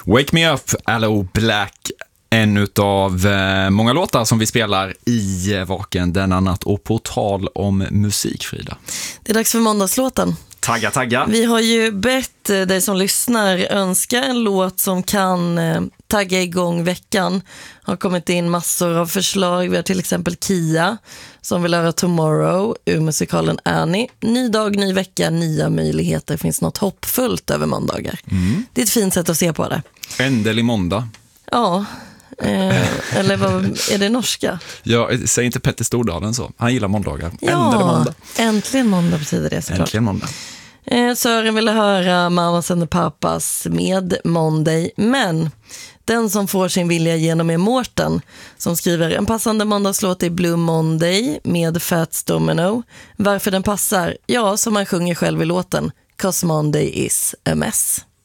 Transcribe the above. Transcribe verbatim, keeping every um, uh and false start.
Wake Me Up, Aloe Black. En av eh, många låtar som vi spelar i eh, Vaken denna natt. Och på tal om musik, Frida. Det är dags för måndagslåten. Tagga, tagga. Vi har ju bett eh, dig som lyssnar önska en låt som kan eh, tagga igång veckan. Har kommit in massor av förslag. Vi har till exempel Kia som vill höra Tomorrow ur musikalen Annie. Ny dag, ny vecka, nya möjligheter. Det finns något hoppfullt över måndagar. Mm. Det är ett fint sätt att se på det. Ändelig måndag. Ja, eh, eller vad, är det norska? Ja, säg inte Petter Stordalen så. Han gillar måndagar. Ja, Ändelig måndag. Äntligen måndag betyder det såklart. Äntligen måndag. Eh, Sören ville höra Mamas and the Papas med Monday, men den som får sin vilja genom är Mårten som skriver en passande måndagslåt i Blue Monday med Fats Domino. Varför den passar? Ja, som han sjunger själv i låten, 'Cause Monday is a mess.